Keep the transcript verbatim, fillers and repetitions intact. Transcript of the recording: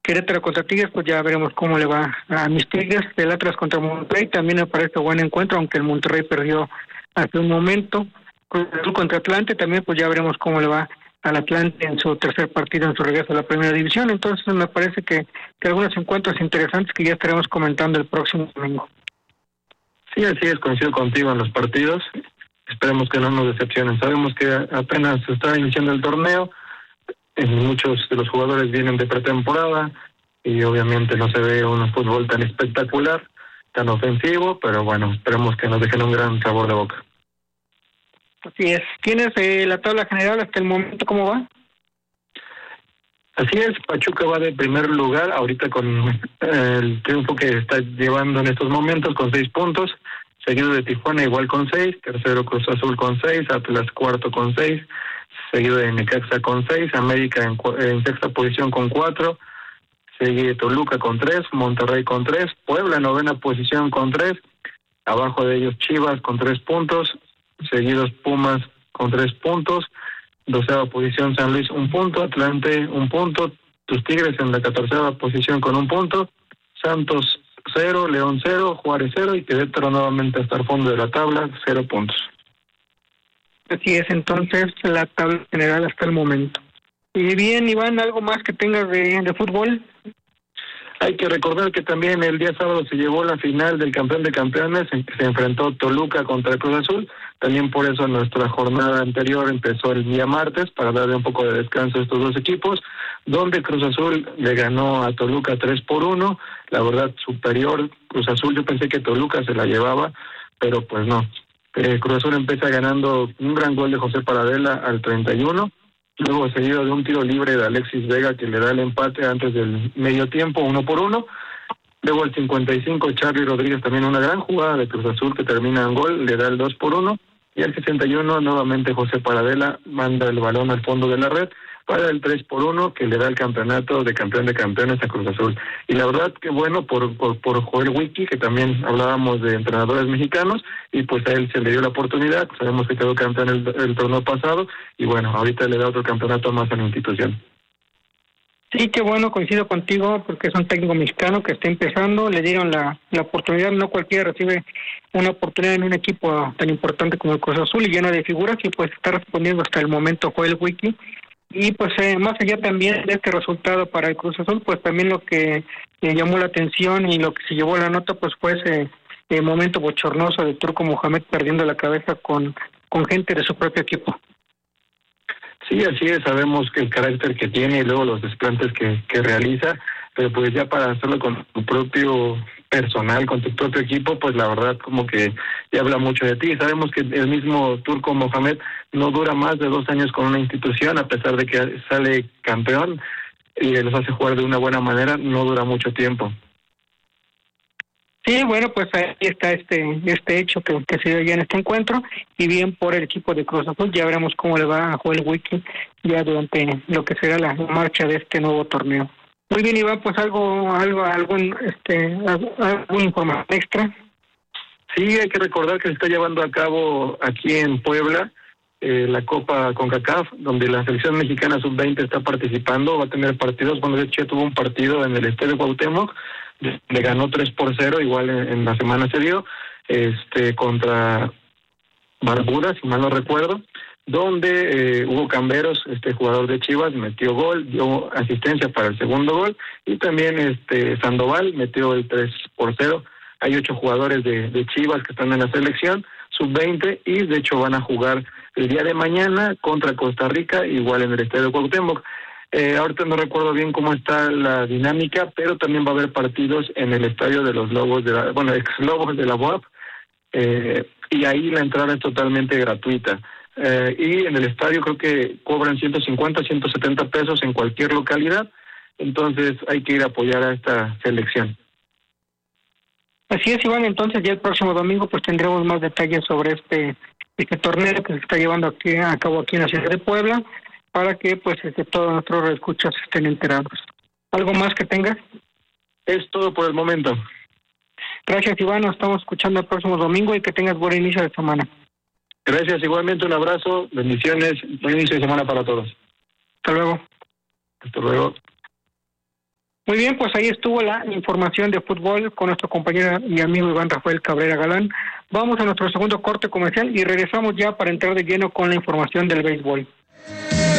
Querétaro contra Tigres, pues ya veremos cómo le va a mis Tigres. El Atlas contra Monterrey también me parece buen encuentro, aunque el Monterrey perdió hace un momento. Cruz Azul contra Atlante también, pues ya veremos cómo le va al Atlante en su tercer partido en su regreso a la primera división. Entonces me parece que, que algunos encuentros interesantes que ya estaremos comentando el próximo domingo. Sí, así es, coincido contigo en los partidos. Esperemos que no nos decepcionen. Sabemos que apenas se está iniciando el torneo, muchos de los jugadores vienen de pretemporada y obviamente no se ve un fútbol tan espectacular, tan ofensivo, pero bueno, esperemos que nos dejen un gran sabor de boca. Así es. ¿Tienes eh, la tabla general hasta el momento? ¿Cómo va? Así es, Pachuca va de primer lugar, ahorita con eh, el triunfo que está llevando en estos momentos, con seis puntos, seguido de Tijuana igual con seis, tercero Cruz Azul con seis, Atlas cuarto con seis, seguido de Necaxa con seis, América en, en sexta posición con cuatro, sigue Toluca con tres, Monterrey con tres, Puebla en novena posición con tres, abajo de ellos Chivas con tres puntos, seguidos Pumas con tres puntos, doceava posición San Luis un punto, Atlante un punto, tus Tigres en la catorceava posición con un punto, Santos cero, León cero, Juárez cero y Querétaro nuevamente hasta el fondo de la tabla, cero puntos. Así es, entonces, la tabla general hasta el momento. Y bien, Iván, ¿algo más que tengas de, de fútbol? Hay que recordar que también el día sábado se llevó la final del campeón de campeones, en que se enfrentó Toluca contra Cruz Azul. También por eso nuestra jornada anterior empezó el día martes, para darle un poco de descanso a estos dos equipos, donde Cruz Azul le ganó a Toluca tres por uno. La verdad, superior Cruz Azul. Yo pensé que Toluca se la llevaba, pero pues no. Eh, Cruz Azul empieza ganando un gran gol de José Paradela al treinta y uno, luego seguido de un tiro libre de Alexis Vega que le da el empate antes del medio tiempo, uno por uno. Luego al cincuenta y cinco Charly Rodríguez, también una gran jugada de Cruz Azul que termina en gol, le da el dos por uno. Y al sesenta y uno nuevamente José Paradela manda el balón al fondo de la red para el tres por uno que le da el campeonato de campeón de campeones a Cruz Azul. Y la verdad que bueno por, por, por Joel Wiki, que también hablábamos de entrenadores mexicanos, y pues a él se le dio la oportunidad. Sabemos que quedó campeón el, el torneo pasado, y bueno, ahorita le da otro campeonato más a la institución. Sí, qué bueno, coincido contigo, porque es un técnico mexicano que está empezando, le dieron la, la oportunidad, no cualquiera recibe una oportunidad en un equipo tan importante como el Cruz Azul y lleno de figuras, y pues está respondiendo hasta el momento Joel Wiki. Y pues eh, más allá también de este resultado para el Cruz Azul, pues también lo que eh, llamó la atención y lo que se llevó la nota, pues fue ese eh, momento bochornoso de Turco Mohamed perdiendo la cabeza con, con gente de su propio equipo. Sí, así es, sabemos que el carácter que tiene y luego los desplantes que, que realiza, pero pues ya para hacerlo con tu propio personal, con tu propio equipo, pues la verdad como que ya habla mucho de ti. Sabemos que el mismo Turco Mohamed no dura más de dos años con una institución, a pesar de que sale campeón y los hace jugar de una buena manera, no dura mucho tiempo. Sí, bueno, pues ahí está este este hecho que, que se dio ya en este encuentro, y bien por el equipo de Cruz Azul. Ya veremos cómo le va a Joel Wiki ya durante lo que será la marcha de este nuevo torneo. Muy bien, Iván, pues algo, algo, algún, este, alguna información extra. Sí, hay que recordar que se está llevando a cabo aquí en Puebla eh, la Copa CONCACAF, donde la selección mexicana sub veinte está participando, va a tener partidos. Bueno, de hecho ya tuvo un partido en el Estadio Cuauhtémoc, le ganó tres por cero, igual en, en la semana se dio, este contra Barbuda, si mal no recuerdo, donde eh, Hugo Camberos, este jugador de Chivas, metió gol, dio asistencia para el segundo gol, y también este Sandoval metió el tres por cero. Hay ocho jugadores de, de Chivas que están en la selección sub veinte y de hecho van a jugar el día de mañana contra Costa Rica, igual en el Estadio Cuauhtémoc. Eh, ahorita no recuerdo bien cómo está la dinámica, pero también va a haber partidos en el estadio de los Lobos, de la, bueno, ex Lobos de la U A P, eh, y ahí la entrada es totalmente gratuita. Eh, y en el estadio creo que cobran ciento cincuenta, ciento setenta pesos en cualquier localidad, entonces hay que ir a apoyar a esta selección. Así es, Iván, entonces ya el próximo domingo pues tendremos más detalles sobre este este torneo que se está llevando aquí a cabo aquí en la ciudad de Puebla, para que pues este, todos nuestros escuchas estén enterados. ¿Algo más que tengas? Es todo por el momento. Gracias, Iván, nos estamos escuchando el próximo domingo y que tengas buen inicio de semana. Gracias, igualmente un abrazo, bendiciones, buen inicio de semana para todos. Hasta luego. Hasta luego. Muy bien, pues ahí estuvo la información de fútbol con nuestro compañero y amigo Iván Rafael Cabrera Galán. Vamos a nuestro segundo corte comercial y regresamos ya para entrar de lleno con la información del béisbol.